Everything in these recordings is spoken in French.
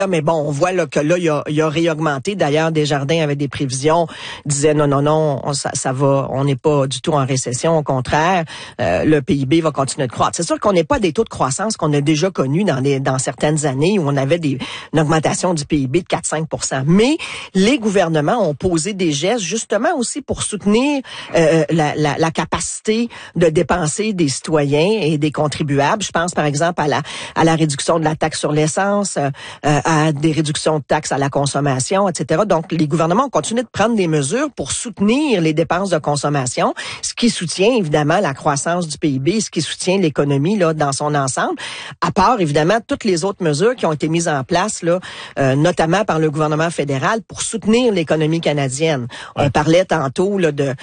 Mais bon, on voit là, que là, il a réaugmenté. D'ailleurs, Desjardins avait des prévisions, disait non, ça va, on n'est pas du tout en récession. Au contraire, le PIB va continuer de croître. C'est sûr qu'on n'est pas des taux de croissance qu'on a déjà connus dans certaines années où on avait une augmentation du PIB de 4-5%. Mais les gouvernements ont posé des gestes justement aussi pour soutenir la capacité de dépenser des citoyens et des contribuables. Je pense par exemple à la réduction de la taxe sur l'essence, à des réductions de taxes à la consommation, etc. Donc, les gouvernements ont continué de prendre des mesures pour soutenir les dépenses de consommation, ce qui soutient évidemment la croissance du PIB, ce qui soutient l'économie là dans son ensemble, à part évidemment toutes les autres mesures qui ont été mises en place là, notamment par le gouvernement fédéral pour soutenir l'économie canadienne. Ouais. On parlait tantôt là, de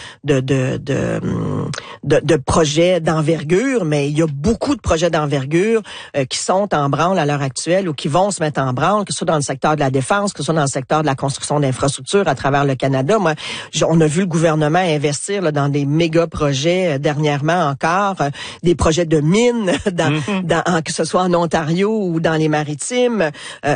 projets d'envergure, mais il y a beaucoup de projets d'envergure qui sont en branle à l'heure actuelle ou qui vont se mettre en branle, que ce soit dans le secteur de la défense, que ce soit dans le secteur de la construction d'infrastructures à travers le Canada. Moi, on a vu le gouvernement investir là, dans des méga projets dernièrement encore, des projets de mines, que ce soit en Ontario ou dans les Maritimes,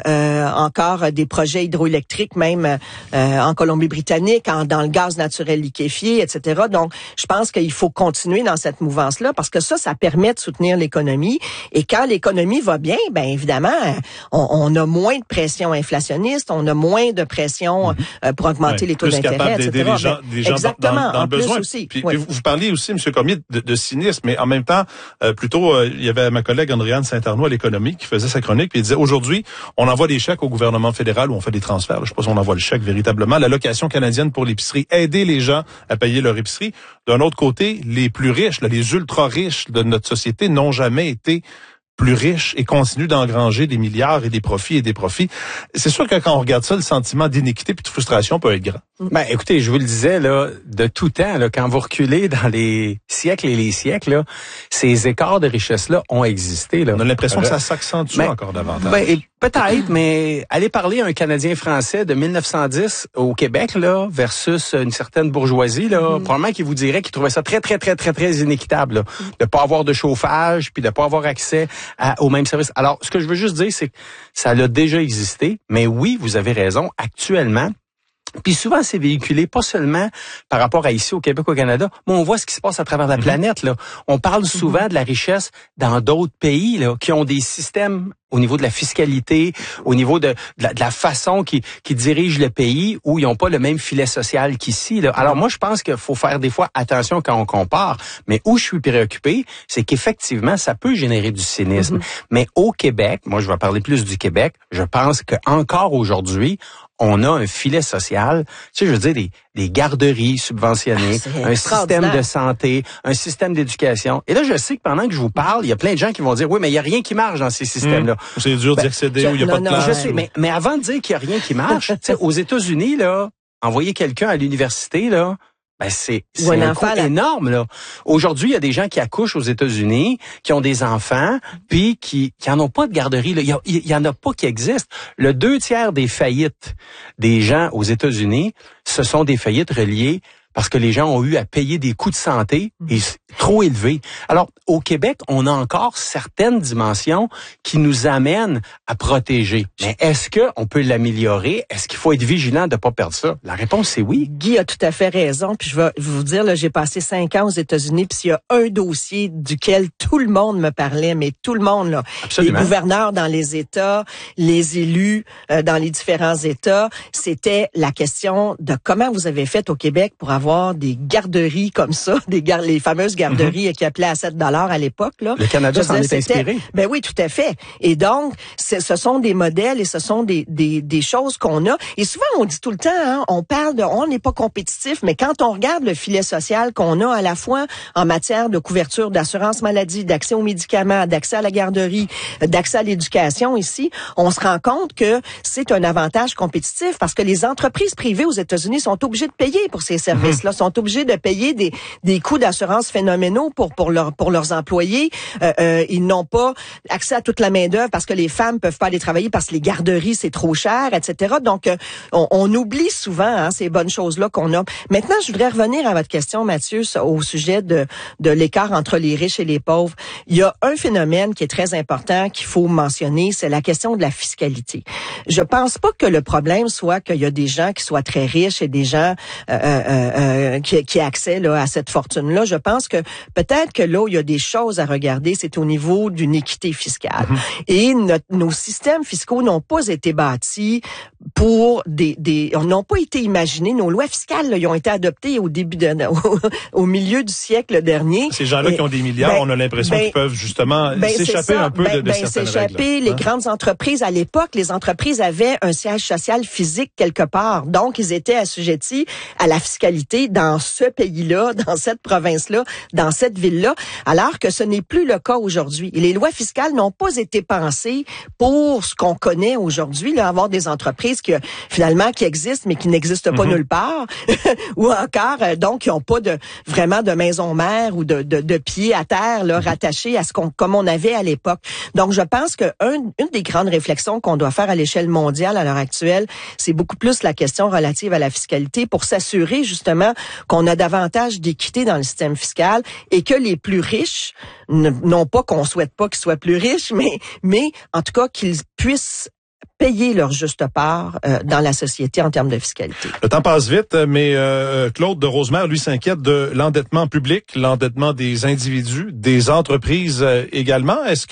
encore des projets hydroélectriques même en Colombie-Britannique, dans le gaz naturel liquéfié, etc. Donc, je pense qu'il faut continuer dans cette mouvance-là parce que ça permet de soutenir l'économie. Et quand l'économie va bien, ben évidemment, on a moins de pression inflationniste, on a moins de pression pour augmenter les taux d'intérêt, etc. D'aider les gens exactement, dans le besoin. Aussi. Puis, oui. Vous parliez aussi, M. Cormier, de cynisme, mais en même temps, il y avait ma collègue Andréane Saint-Arnaud à l'économie qui faisait sa chronique, puis il disait, aujourd'hui, on envoie des chèques au gouvernement fédéral où on fait des transferts. Je sais pas si on envoie le chèque véritablement. L'allocation canadienne pour l'épicerie, aider les gens à payer leur épicerie. D'un autre côté, les plus riches, les ultra-riches de notre société n'ont jamais été plus riches et continuent d'engranger des milliards et des profits. C'est sûr que quand on regarde ça, le sentiment d'inéquité et de frustration peut être grand. Ben, écoutez, je vous le disais, là, de tout temps, là, quand vous reculez dans les siècles et les siècles, là, ces écarts de richesse-là ont existé, là. On a l'impression que ça s'accentue encore davantage. Peut-être, mais allez parler à un Canadien français de 1910 au Québec, là, versus une certaine bourgeoisie, là, probablement qu'il vous dirait qu'il trouvait ça très, très, très, très, très inéquitable, là, de pas avoir de chauffage, puis de pas avoir accès aux mêmes services. Alors, ce que je veux juste dire, c'est que ça a déjà existé, mais oui, vous avez raison, actuellement. Puis souvent, c'est véhiculé pas seulement par rapport à ici au Québec, au Canada, mais on voit ce qui se passe à travers la planète, là. On parle souvent de la richesse dans d'autres pays, là, qui ont des systèmes au niveau de la fiscalité, au niveau de la façon qui dirige le pays, où ils n'ont pas le même filet social qu'ici, là. Alors moi, je pense qu'il faut faire des fois attention quand on compare, mais où je suis préoccupé, c'est qu'effectivement, ça peut générer du cynisme. Mais au Québec, moi je vais parler plus du Québec, je pense qu'encore aujourd'hui, on a un filet social, tu sais, je veux dire, des garderies subventionnées, un système de santé, un système d'éducation. Et là, je sais que pendant que je vous parle, il y a plein de gens qui vont dire, oui, mais il n'y a rien qui marche dans ces systèmes-là. C'est dur d'y accéder où il n'y a pas de place. Je sais, mais avant de dire qu'il n'y a rien qui marche, tu sais, aux États-Unis, là, envoyer quelqu'un à l'université, là, ben c'est un coût énorme, là. Aujourd'hui, il y a des gens qui accouchent aux États-Unis, qui ont des enfants, puis qui en ont pas de garderie, là. Il y en a pas qui existent. Le 2/3 des faillites des gens aux États-Unis, ce sont des faillites reliées parce que les gens ont eu à payer des coûts de santé trop élevés. Alors, au Québec, on a encore certaines dimensions qui nous amènent à protéger. Mais est-ce qu'on peut l'améliorer? Est-ce qu'il faut être vigilant de ne pas perdre ça? La réponse, c'est oui. Guy a tout à fait raison. Puis je vais vous dire, là, j'ai passé 5 ans aux États-Unis, puis s'il y a un dossier duquel tout le monde me parlait, mais tout le monde, là, absolument, les gouverneurs dans les États, les élus dans les différents États, c'était la question de comment vous avez fait au Québec pour avoir des garderies comme ça, les fameuses garderies qui appelaient à 7 $ à l'époque, là. Le Canada s'en est inspiré. Ben oui, tout à fait. Et donc, ce sont des modèles et ce sont des choses qu'on a. Et souvent, on dit tout le temps, hein, on parle on n'est pas compétitif, mais quand on regarde le filet social qu'on a à la fois en matière de couverture d'assurance maladie, d'accès aux médicaments, d'accès à la garderie, d'accès à l'éducation ici, on se rend compte que c'est un avantage compétitif parce que les entreprises privées aux États-Unis sont obligées de payer pour ces services. services-là, sont obligés de payer des coûts d'assurance phénoménaux pour leurs employés. Ils n'ont pas accès à toute la main-d'œuvre parce que les femmes peuvent pas aller travailler parce que les garderies, c'est trop cher, etc. Donc, on oublie souvent ces bonnes choses-là qu'on a. Maintenant, je voudrais revenir à votre question, Mathieu, au sujet de l'écart entre les riches et les pauvres. Il y a un phénomène qui est très important qu'il faut mentionner, c'est la question de la fiscalité. Je pense pas que le problème soit qu'il y a des gens qui soient très riches et des gens qui aient accès là, à cette fortune-là. Je pense que peut-être que là où il y a des choses à regarder, c'est au niveau d'une équité fiscale. Et nos systèmes fiscaux n'ont pas été bâtis pour n'ont pas été imaginés. Nos lois fiscales, là, ils ont été adoptées au début au milieu du siècle dernier. Ces gens-là qui ont des milliards, on a l'impression qu'ils peuvent justement s'échapper un peu de certaines règles. Les grandes entreprises, à l'époque, les entreprises avaient un siège social physique quelque part. Donc, ils étaient assujettis à la fiscalité dans ce pays-là, dans cette province-là, dans cette ville-là, alors que ce n'est plus le cas aujourd'hui. Et les lois fiscales n'ont pas été pensées pour ce qu'on connaît aujourd'hui, là, avoir des entreprises qui existent, mais qui n'existent pas nulle part, ou encore, donc, qui n'ont pas vraiment de maison mère ou de pied à terre, là, rattaché à comme on avait à l'époque. Donc, je pense que une des grandes réflexions qu'on doit faire à l'échelle mondiale à l'heure actuelle, c'est beaucoup plus la question relative à la fiscalité pour s'assurer, justement, qu'on a davantage d'équité dans le système fiscal et que les plus riches, non pas qu'on souhaite pas qu'ils soient plus riches, mais en tout cas qu'ils puissent payer leur juste part dans la société en termes de fiscalité. Le temps passe vite, mais Claude de Rosemère, lui, s'inquiète de l'endettement public, l'endettement des individus, des entreprises également. Est-ce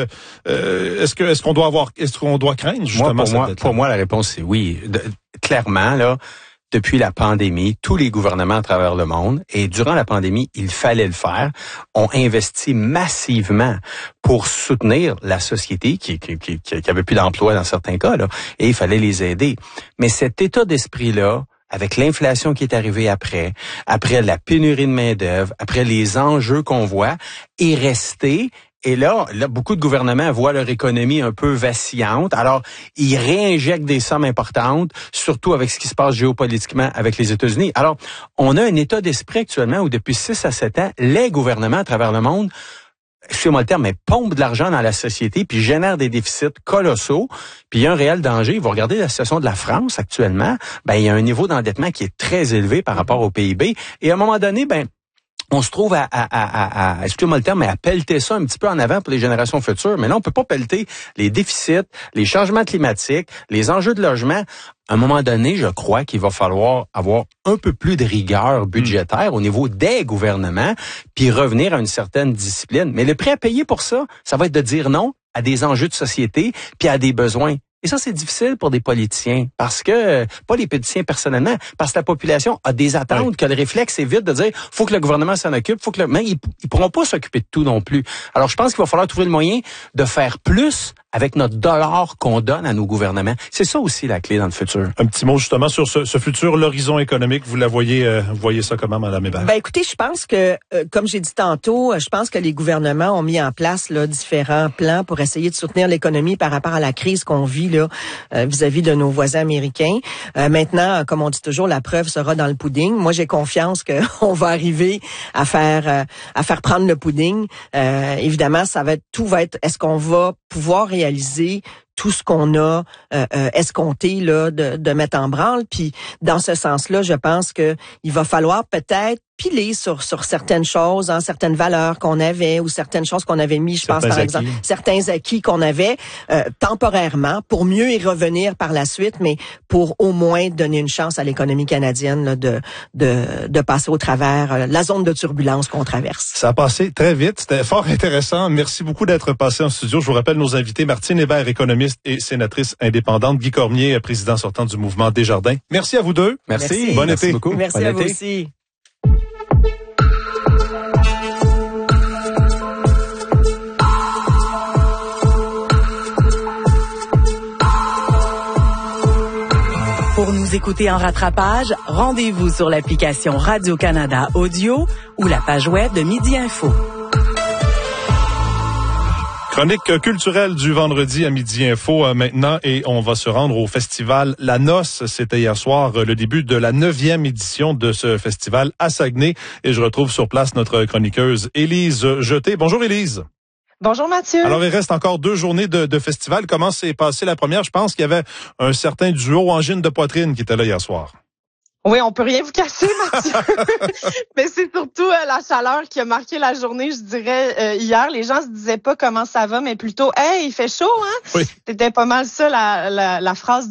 qu'on doit craindre justement cette dette-là? Pour moi, la réponse c'est oui. Clairement, là. Depuis la pandémie, tous les gouvernements à travers le monde, et durant la pandémie, il fallait le faire, ont investi massivement pour soutenir la société qui avait plus d'emploi dans certains cas, là, et il fallait les aider. Mais cet état d'esprit-là, avec l'inflation qui est arrivée après la pénurie de main-d'œuvre, après les enjeux qu'on voit, est resté. Et là, beaucoup de gouvernements voient leur économie un peu vacillante. Alors, ils réinjectent des sommes importantes, surtout avec ce qui se passe géopolitiquement avec les États-Unis. Alors, on a un état d'esprit actuellement où depuis 6 à 7 ans, les gouvernements à travers le monde, excusez-moi le terme, mais pompent de l'argent dans la société puis génèrent des déficits colossaux. Puis il y a un réel danger. Vous regardez la situation de la France actuellement, il y a un niveau d'endettement qui est très élevé par rapport au PIB. Et à un moment donné, on se trouve excusez-moi le terme, mais à pelleter ça un petit peu en avant pour les générations futures. Mais là, on peut pas pelleter les déficits, les changements climatiques, les enjeux de logement. À un moment donné, je crois qu'il va falloir avoir un peu plus de rigueur budgétaire au niveau des gouvernements, puis revenir à une certaine discipline. Mais le prix à payer pour ça, ça va être de dire non à des enjeux de société, puis à des besoins. Et ça, c'est difficile pour des politiciens, parce que, pas les politiciens personnellement, parce que la population a des attentes, que le réflexe est vite de dire, faut que le gouvernement s'en occupe, mais ils pourront pas s'occuper de tout non plus. Alors, je pense qu'il va falloir trouver le moyen de faire plus avec notre dollar qu'on donne à nos gouvernements. C'est ça aussi la clé dans le futur. Un petit mot justement sur ce futur, l'horizon économique. Vous voyez ça comment, Mme Hébert? Écoutez, je pense que, comme j'ai dit tantôt, je pense que les gouvernements ont mis en place là différents plans pour essayer de soutenir l'économie par rapport à la crise qu'on vit là vis-à-vis de nos voisins américains. Maintenant, comme on dit toujours, la preuve sera dans le pudding. Moi, j'ai confiance qu'on va arriver à faire prendre le pudding. Évidemment, tout va être. Est-ce qu'on va pouvoir réaliser tout ce qu'on a escompté là de mettre en branle? Puis dans ce sens-là, je pense que il va falloir peut-être piler sur certaines choses, certaines valeurs qu'on avait ou certaines choses qu'on avait mis, je pense par exemple, certains acquis qu'on avait temporairement pour mieux y revenir par la suite, mais pour au moins donner une chance à l'économie canadienne là, de passer au travers la zone de turbulence qu'on traverse. Ça a passé très vite, c'était fort intéressant. Merci beaucoup d'être passé en studio. Je vous rappelle nos invités, Martine Hébert, économiste et sénatrice indépendante, Guy Cormier, président sortant du mouvement Desjardins. Merci à vous deux. Merci. Bon été. Beaucoup. Merci bon à été. vous aussi. Pour nous écouter en rattrapage, rendez-vous sur l'application Radio-Canada Audio ou la page web de Midi Info. Chronique culturelle du vendredi à Midi Info maintenant et on va se rendre au festival La Noce. C'était hier soir le début de la 9e édition de ce festival à Saguenay et je retrouve sur place notre chroniqueuse Élise Jeté. Bonjour Élise. Bonjour Mathieu. Alors il reste encore 2 journées de festival. Comment s'est passée la première? Je pense qu'il y avait un certain duo angine de poitrine qui était là hier soir. Oui, on peut rien vous casser, Mathieu. Mais c'est surtout la chaleur qui a marqué la journée, je dirais. Hier, les gens se disaient pas comment ça va, mais plutôt, hey, il fait chaud, hein? Oui. C'était pas mal ça la phrase